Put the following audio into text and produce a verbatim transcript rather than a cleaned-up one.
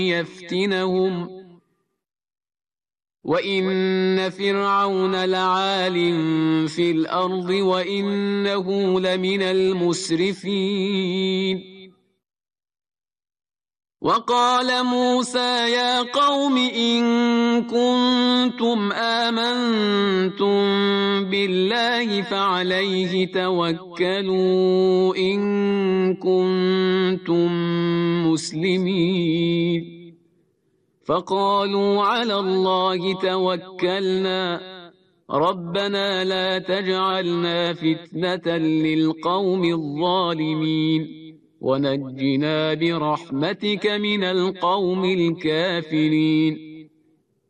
يفتنهم وإن فرعون لعال في الأرض وإنه لمن المسرفين. وقال موسى يا قوم إن كنتم آمنتم بالله فعليه توكلوا إن كنتم مسلمين. فقالوا على الله توكلنا ربنا لا تجعلنا فتنة للقوم الظالمين ونجنا برحمتك من القوم الكافرين.